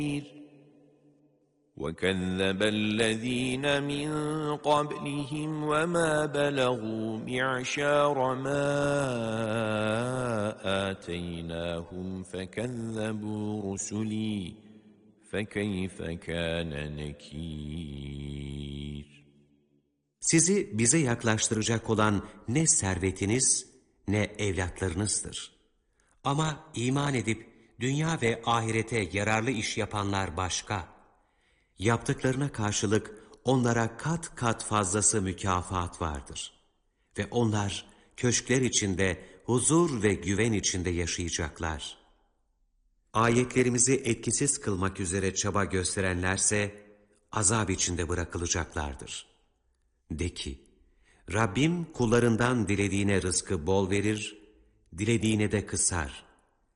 وَكَذَّبَ الَّذ۪ينَ مِنْ قَبْلِهِمْ وَمَا بَلَغُوا مِعْشَارَ مَا آتَيْنَاهُمْ فَكَذَّبُوا رُسُلِي فَكَيْفَ كَانَ نَكِيرٌ. Sizi bize yaklaştıracak olan ne servetiniz ne evlatlarınızdır. Ama iman edip dünya ve ahirete yararlı iş yapanlar başka. Yaptıklarına karşılık onlara kat kat fazlası mükafat vardır. Ve onlar köşkler içinde huzur ve güven içinde yaşayacaklar. Ayetlerimizi etkisiz kılmak üzere çaba gösterenlerse azap içinde bırakılacaklardır. De ki, Rabbim kullarından dilediğine rızkı bol verir, dilediğine de kısar.